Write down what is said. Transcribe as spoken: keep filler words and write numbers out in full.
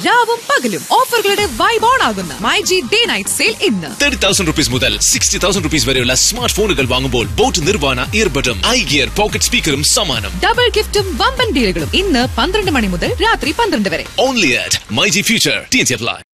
രാവും പകലും ഓഫറുകളുടെ vibe on ആകുന്ന my G day night sale ഇന്ന് തേർട്ടി തൗസൻഡ് റുപ്പീസ് മുതൽ സിക്സ്റ്റി തൗസൻഡ് റുപ്പീസ് വരെയുള്ള സ്മാർട്ട് ഫോണുകൾ വാങ്ങുമ്പോൾ boat nirvana ഇയർബഡും I gear pocket സ്പീക്കറും സമ്മാനം. ഡബിൾ ഗിഫ്റ്റും വമ്പൻ ഡീലുകളും ഇന്ന് പന്ത്രണ്ട് മണി മുതൽ രാത്രി പന്ത്രണ്ട് വരെ. Only at my G future. T N C apply.